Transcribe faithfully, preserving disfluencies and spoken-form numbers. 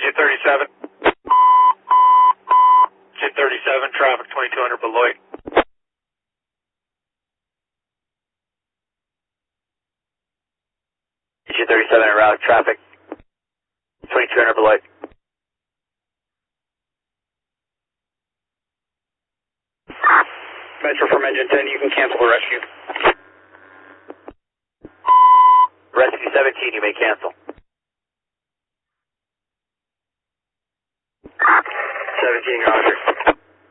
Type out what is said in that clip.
thirty-seven. G thirty-seven, traffic twenty-two hundred Beloit. G thirty-seven en route, traffic twenty-two hundred Beloit. Metro from engine ten, you can cancel the rescue. Rescue seventeen, you may cancel. seventeen, Roger.